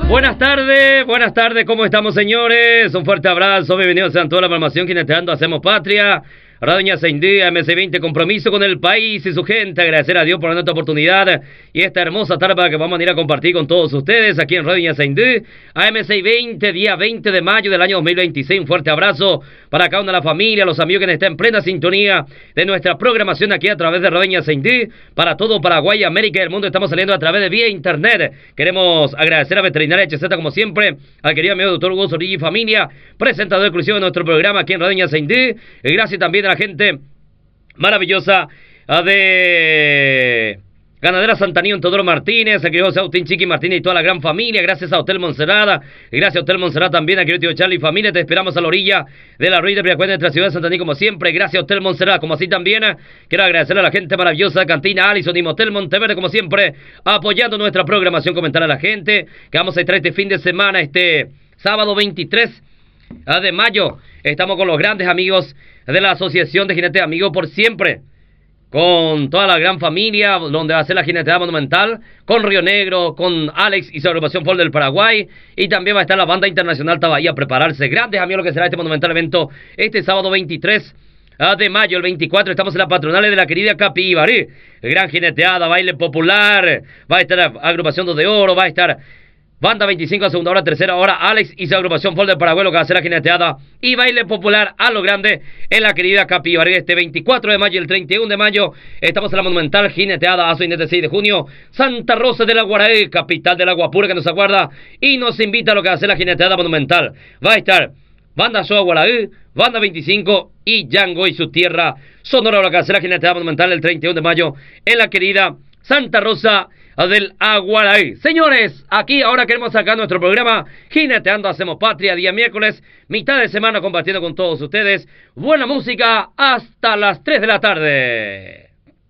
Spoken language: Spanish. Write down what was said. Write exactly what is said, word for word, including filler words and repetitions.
Buenas tardes, buenas tardes, ¿cómo estamos, señores? Un fuerte abrazo, bienvenidos sean toda la programación Jineteando Hacemos Patria, Radio Ñaceindí, M C veinte, compromiso con el país y su gente, agradecer a Dios por esta oportunidad y esta hermosa tarde que vamos a ir a compartir con todos ustedes aquí en Radio Ñaceindí, a M C veinte, día veinte de mayo del año dos mil veintiséis, un fuerte abrazo para cada una de la familia, los amigos que están en plena sintonía de nuestra programación aquí a través de Radio Ñaceindí, para todo Paraguay, América y el mundo, estamos saliendo a través de vía internet. Queremos agradecer a Veterinaria H Z como siempre, al querido amigo doctor Hugo Zorrilla y familia, presentador exclusivo de nuestro programa aquí en Radio Ñaceindí, y gracias también a la gente maravillosa de Ganadera Santanillo, Teodoro Martínez, el querido José Agustín Chiqui Martínez y toda la gran familia. Gracias a Hotel Montserrat, gracias a Hotel Montserrat también, a querido tío Charlie y familia. Te esperamos a la orilla de la ruina de Priacuenta de nuestra ciudad de Santaní como siempre. Gracias a Hotel Montserrat, como así también quiero agradecer a la gente maravillosa de Cantina Allison y Motel Monteverde como siempre, apoyando nuestra programación. Comentar a la gente que vamos a estar este fin de semana, este sábado veintitrés de mayo. Estamos con los grandes amigos de la Asociación de Jinetes Amigos por Siempre, con toda la gran familia, donde va a ser la jineteada monumental, con Río Negro, con Alex y su agrupación Ford del Paraguay, y también va a estar la banda internacional Tabahía a prepararse. Grandes amigos, lo que será este monumental evento este sábado veintitrés de mayo. El veinticuatro estamos en la patronales de la querida Capibarí, gran jineteada, baile popular, va a estar la agrupación dos de Oro, va a estar Banda veinticinco a segunda hora, tercera hora, Alex y su agrupación Ford del Paraguay, lo que va a hacer la jineteada y baile popular a lo grande en la querida Capibarí. Este veinticuatro de mayo y el treinta y uno de mayo estamos en la monumental jineteada a su seis de junio, Santa Rosa de la Guaraí, capital del agua pura, que nos aguarda y nos invita a lo que va a hacer la jineteada monumental. Va a estar Banda Shoa Guaraí, Banda veinticinco y Yango y su tierra Sonora, lo que va a hacer la jineteada monumental el treinta y uno de mayo en la querida Santa Rosa del Aguaraí. Señores, aquí ahora queremos sacar nuestro programa Jineteando Hacemos Patria, día miércoles, mitad de semana, compartiendo con todos ustedes buena música hasta las tres de la tarde.